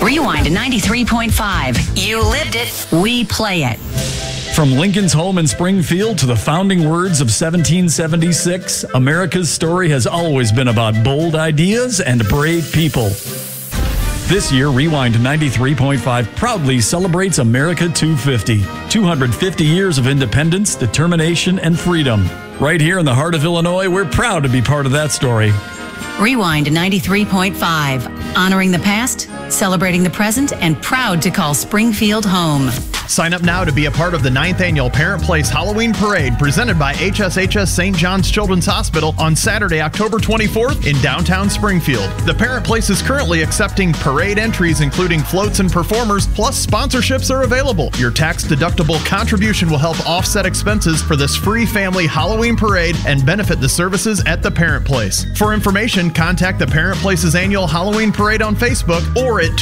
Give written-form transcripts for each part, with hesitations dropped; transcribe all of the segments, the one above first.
Rewind to 93.5. You lived it. We play it. From Lincoln's home in Springfield to the founding words of 1776, America's story has always been about bold ideas and brave people. This year, Rewind to 93.5 proudly celebrates America 250. 250 years of independence, determination, and freedom. Right here in the heart of Illinois, we're proud to be part of that story. Rewind to 93.5. Honoring the past, celebrating the present, and proud to call Springfield home. Sign up now to be a part of the 9th Annual Parent Place Halloween Parade presented by HSHS St. John's Children's Hospital on Saturday, October 24th in downtown Springfield. The Parent Place is currently accepting parade entries including floats and performers, plus sponsorships are available. Your tax-deductible contribution will help offset expenses for this free family Halloween parade and benefit the services at the Parent Place. For information, contact the Parent Place's annual Halloween Parade on Facebook or at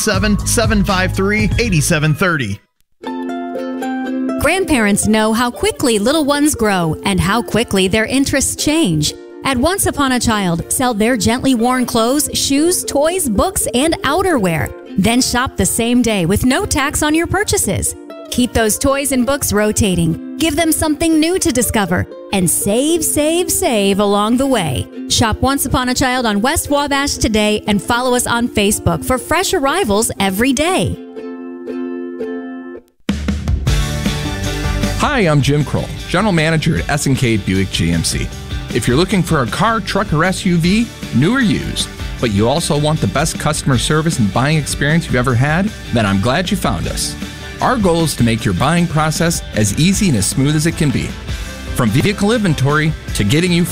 217-753-8730. Grandparents know how quickly little ones grow and how quickly their interests change. At Once Upon a Child, sell their gently worn clothes, shoes, toys, books, and outerwear. Then shop the same day with no tax on your purchases. Keep those toys and books rotating. Give them something new to discover. And save, save, save along the way. Shop Once Upon a Child on West Wabash today and follow us on Facebook for fresh arrivals every day. Hi, I'm Jim Kroll, General Manager at S&K Buick GMC. If you're looking for a car, truck, or SUV, new or used, but you also want the best customer service and buying experience you've ever had, then I'm glad you found us. Our goal is to make your buying process as easy and as smooth as it can be. From vehicle inventory to getting you